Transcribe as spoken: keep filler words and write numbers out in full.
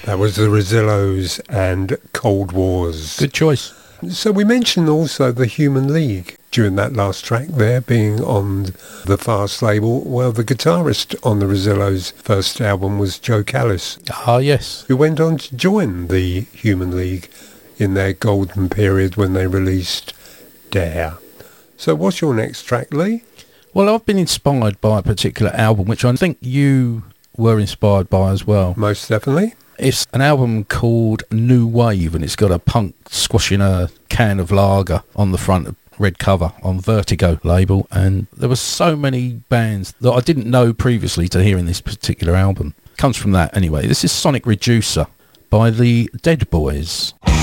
That was the Rosillos and Cold Wars. Good choice. So we mentioned also the Human League during that last track there, being on the Fast label. Well, the guitarist on the Rosillos' first album was Joe Callis. Ah, yes. Who went on to join the Human League in their golden period when they released Dare. So what's your next track, Lee? Well, I've been inspired by a particular album, which I think you were inspired by as well. Most definitely. It's an album called New Wave, and it's got a punk squashing a can of lager on the front, red cover, on Vertigo label. And there were so many bands that I didn't know previously to hearing this particular album. Comes from that anyway. This is Sonic Reducer by the Dead Boys.